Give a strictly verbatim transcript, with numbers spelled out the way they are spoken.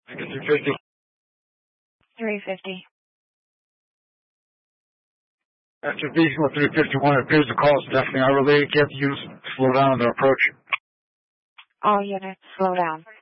three fifty. three fifty. After Beagle three fifty-one, it appears the call is definitely unrelated. Get the units slow down on their approach. All units slow down.